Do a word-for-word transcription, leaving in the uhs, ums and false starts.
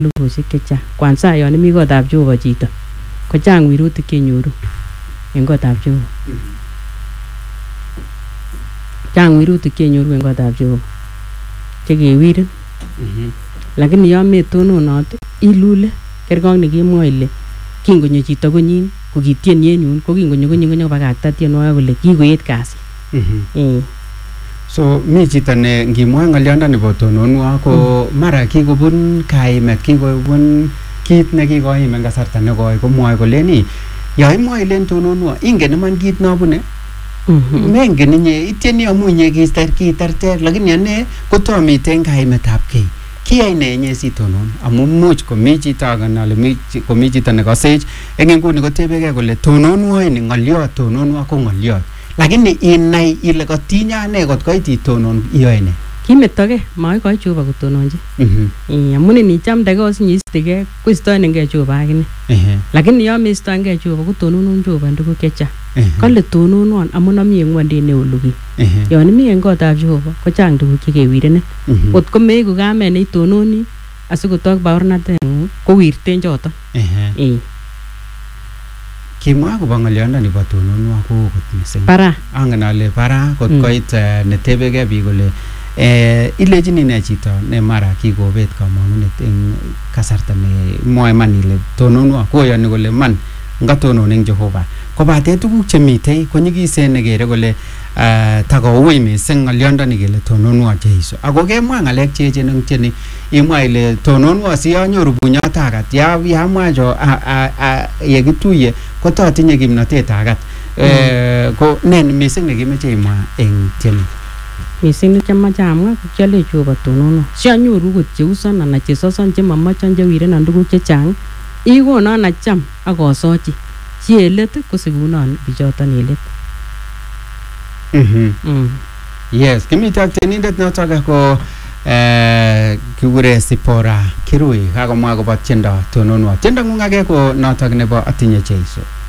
lugusiek chechang kwanza yon imi kotab Jehova chito kochang wirutik chenyoru en kotab Jehova chang wirutik chenyoru en kotab Jehova chekewirin lakini yon metononot ilule kerkong nekemwoe ile kingonyo chito konyin kokitieni en yun ko kingonyo konyin konyokobakakta tienwogik kole kikoet kasit. eh So mi chito ne ngimwa ng'olyondoni bo tononwo ko mara kikobun kaimet, kikobun kit ne kikoim en kasarta nekoi komwoe kole ni yo imwoe ilen tononwo ingen iman kit nobune mengen inye itieni amu inye kitarter lakini ane kotomiten kaimetab kei kiyai ne inye sitonon amu much komi chito age nale komi chito nekosech en nguni kotebegei kole tononwo ni ng'olyot tononwo ko ng'olyot lakini inai ile kotinya ane kot koit itonon iyoe ne kimetoke maikoi Jehova kotononji. eh amun inichamdege osinye istige koistoenengei Jehova akine lakini yon meistoengei Jehova kotononon Jehova nduguk chechang kole tononwon amun ami en ng'wondit neo lugi yon imi en kotab Jehova kochang tuguk chekewirenin kot ko meiku kamet neitononi asikotok baornateng'ung kowirten choton. eh kimwa akobo ng'olyondoni bo tononwo ko kot missing bara angen ale bara kot koit netebegei biik kole eh ilechini ne chito ne mara kikobet kamang'unet en kasarta ne mwoe man ile tononwo koyoni kole man ngatonon en Jehova kobate tuguk chemitei konyigisen nekere kole takouui missing ng'olyondoni kele tononwo Jeiso ako kemwa ng'alek cheechen eng tieni imwa ile tononwo siyanyoru bunyot akat yamwa cho yekituye kototinye kimnotet akat ko ne missing nekimeche imwa eng tieni missing nechamache amwa ko kiale Jehova tononwo sianyoru kot cheuson anan chesoson chemamachon chewirenon tuguk chechang ikonon acham akosochi chi elet kosikunon bichoton elet. Yes, kimite ak tienindet notok ko kikure Sipora Kirui kakomwa akobo tiendo tononwo. Tiendo ng'ung age ko notok nebo Atinye Jeiso.